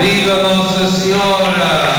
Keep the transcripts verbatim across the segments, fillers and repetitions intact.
Viva Nossa Senhora!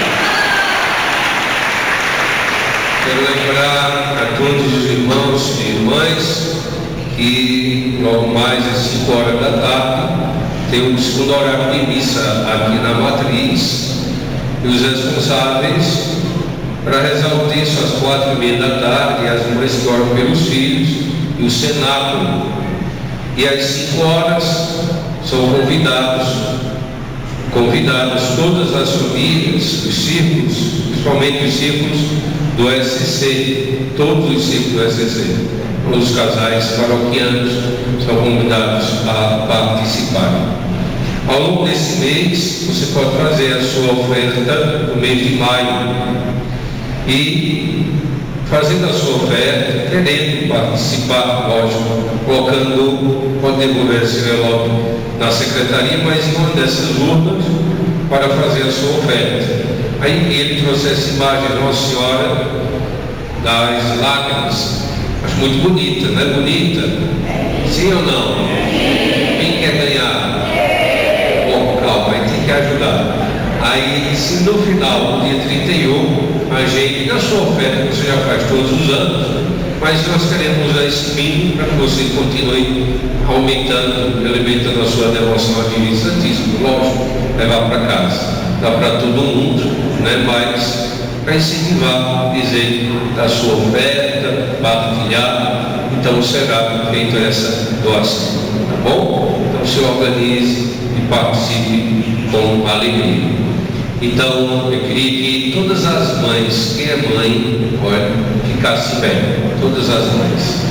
Quero lembrar a todos os irmãos e irmãs que logo mais às cinco horas da tarde tem o segundo horário de missa aqui na Matriz, e os responsáveis para rezar o texto às quatro e meia da tarde, as mães que oram pelos filhos e o cenáculo. E às cinco horas são convidados, convidados todas as famílias, os círculos, principalmente os círculos do S C, todos os círculos do S C, os casais paroquianos são convidados a participar. Ao longo desse mês, você pode fazer a sua oferta no mês de maio e, fazendo a sua oferta, querendo participar, lógico, colocando, pode devolver esse envelope na secretaria, mas em uma dessas urnas para fazer a sua oferta. Aí ele trouxe essa imagem de Nossa Senhora das Lágrimas, acho muito bonita, não é bonita? Sim ou não? Quem quer ganhar? Bom, calma, aí tem que ajudar. Aí, se no final, no dia trinta e um, a gente, na sua oferta, que você já faz todos os anos, mas nós queremos usar esse mínimo para que você continue aumentando, alimentando a sua devoção à Divina Santíssima. Lógico, levar para casa. Dá para todo mundo, né? Mas para incentivar, dizer da sua oferta, partilhar, então será feita essa doação, tá bom? Então se organize e participe com alegria. Então eu queria que todas as mães, quem é mãe, olha, ficasse bem, todas as mães.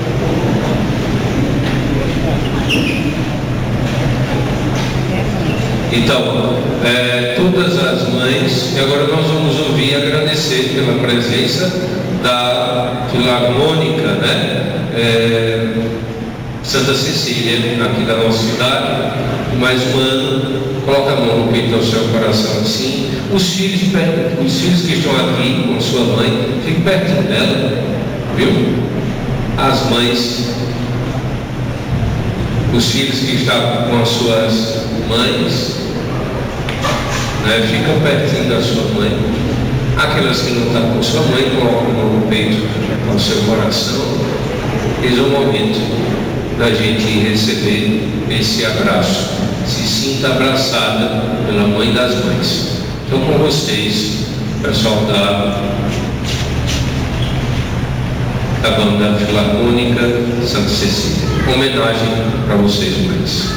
Então, é, todas as mães, e agora nós vamos ouvir e agradecer pela presença da Filarmônica, né? É, Santa Cecília, aqui da nossa cidade, mais um ano, coloca a mão no peito ao seu coração assim, os filhos, os filhos que estão aqui com sua mãe, fique pertinho dela, viu? As mães, os filhos que estão com as suas mães, né, fica pertinho da sua mãe. Aquelas que não estão com sua mãe, colocam a mão no peito ao seu coração. Eis o momento da gente receber esse abraço. Se sinta abraçada pela Mãe das Mães. Então, com vocês, pessoal da, da banda Filarmônica Santa Cecília, homenagem para vocês, mães.